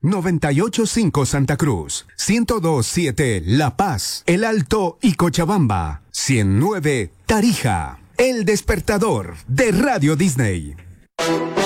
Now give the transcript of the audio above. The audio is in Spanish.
98.5 Santa Cruz, 102.7 La Paz, El Alto y Cochabamba, 109 Tarija. El despertador de Radio Disney.